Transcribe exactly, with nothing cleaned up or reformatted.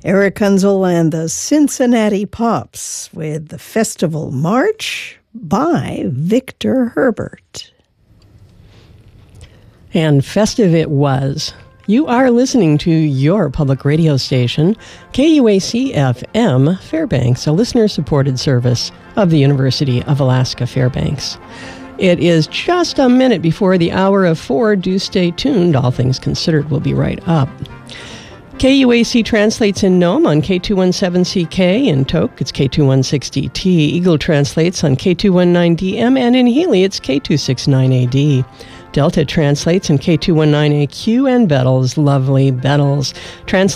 Eric Kunzel and the Cincinnati Pops with the Festival March by Victor Herbert. And festive it was. You are listening to your public radio station, K U A C F M Fairbanks, a listener-supported service of the University of Alaska Fairbanks. It is just a minute before the hour of four. Do stay tuned. All things considered will be right up. K U A C translates in Nome on K two seventeen C K. In Tok, it's K two sixteen D T. Eagle translates on K two nineteen D M, and in Healy, it's K two sixty-nine A D. Delta translates in K two nineteen A Q, and Bettles, lovely Bettles, translates